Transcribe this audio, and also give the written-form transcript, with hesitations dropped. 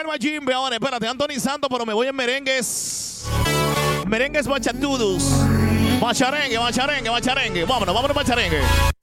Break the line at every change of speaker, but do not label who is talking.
bueno a Jimbe ahora. Espérate, Anthony Santos, pero me voy en merengues. Merengues bachatudos. Bacharengue. Vámonos, vámonos bacharengue.